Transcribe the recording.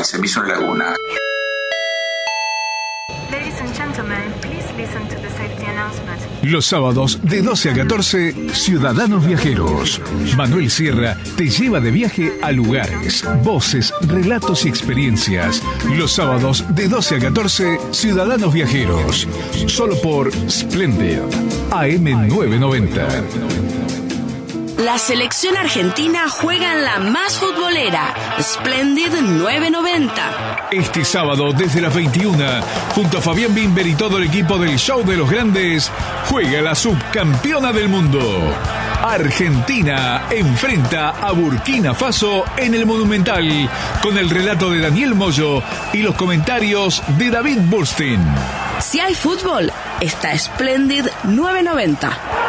país, en Bison Laguna. Los sábados de 12 a 14, Ciudadanos Viajeros. Manuel Sierra te lleva de viaje a lugares, voces, relatos y experiencias. Los sábados de 12 a 14, Ciudadanos Viajeros. Solo por Splendid, AM 990. La selección argentina juega en la más futbolera, Splendid 990. Este sábado desde las 21, junto a Fabián Bimber y todo el equipo del Show de los Grandes, juega la subcampeona del mundo. Argentina enfrenta a Burkina Faso en el Monumental, con el relato de Daniel Moyo y los comentarios de David Burstein. Si hay fútbol, está Splendid 990.